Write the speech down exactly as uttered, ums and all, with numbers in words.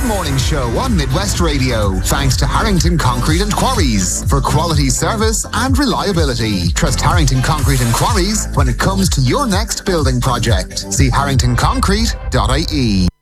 Morning Show on Midwest Radio. Thanks to Harrington Concrete and Quarries for quality service and reliability. Trust Harrington Concrete and Quarries when it comes to your next building project. See harrington concrete dot I E.